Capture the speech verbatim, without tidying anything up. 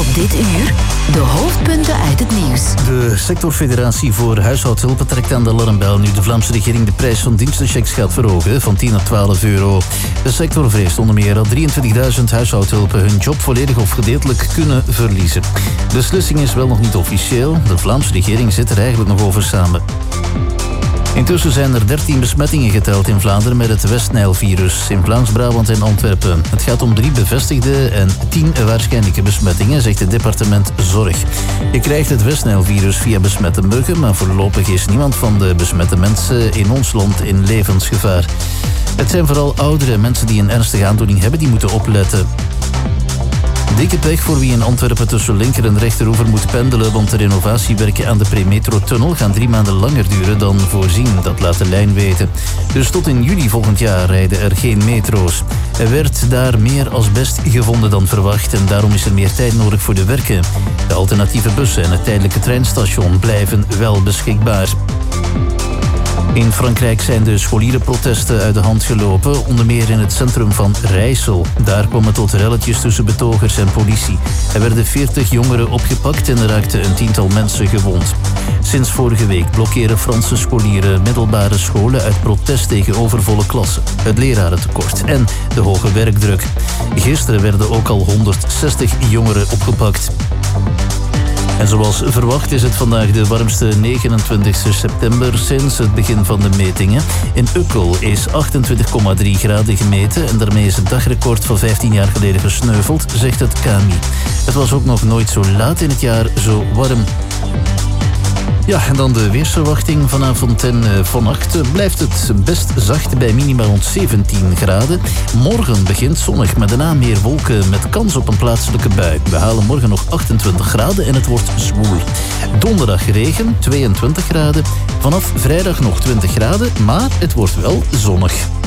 Dit uur de hoofdpunten uit het nieuws. De sectorfederatie voor huishoudhulpen trekt aan de alarmbel nu de Vlaamse regering de prijs van dienstenchecks gaat verhogen van tien naar twaalf euro. De sector vreest onder meer dat drieëntwintigduizend huishoudhulpen hun job volledig of gedeeltelijk kunnen verliezen. De beslissing is wel nog niet officieel. De Vlaamse regering zit er eigenlijk nog over samen. Intussen zijn er dertien besmettingen geteld in Vlaanderen met het Westnijlvirus in Vlaams-Brabant en Antwerpen. Het gaat om drie bevestigde en tien waarschijnlijke besmettingen, zegt het departement Zorg. Je krijgt het Westnijlvirus via besmette muggen, maar voorlopig is niemand van de besmette mensen in ons land in levensgevaar. Het zijn vooral oudere mensen die een ernstige aandoening hebben die moeten opletten. Dikke pech voor wie in Antwerpen tussen linker en rechteroever moet pendelen, want de renovatiewerken aan de Premetro-tunnel gaan drie maanden langer duren dan voorzien. Dat laat de lijn weten. Dus tot in juli volgend jaar rijden er geen metro's. Er werd daar meer asbest gevonden dan verwacht en daarom is er meer tijd nodig voor de werken. De alternatieve bussen en het tijdelijke treinstation blijven wel beschikbaar. In Frankrijk zijn de scholierenprotesten uit de hand gelopen, onder meer in het centrum van Rijssel. Daar kwam het tot relletjes tussen betogers en politie. Er werden veertig jongeren opgepakt en er raakten een tiental mensen gewond. Sinds vorige week blokkeren Franse scholieren middelbare scholen uit protest tegen overvolle klassen, het lerarentekort en de hoge werkdruk. Gisteren werden ook al honderdzestig jongeren opgepakt. En zoals verwacht is het vandaag de warmste negenentwintigste september sinds het begin van de metingen. In Ukkel is achtentwintig komma drie graden gemeten en daarmee is het dagrecord van vijftien jaar geleden gesneuveld, zegt het K M I. Het was ook nog nooit zo laat in het jaar zo warm. Ja, en dan de weersverwachting vanavond en uh, vannacht. Blijft het best zacht bij minimaal rond zeventien graden. Morgen begint zonnig, maar daarna meer wolken met kans op een plaatselijke bui. We halen morgen nog achtentwintig graden en het wordt zwoel. Donderdag regen, tweeëntwintig graden. Vanaf vrijdag nog twintig graden, maar het wordt wel zonnig.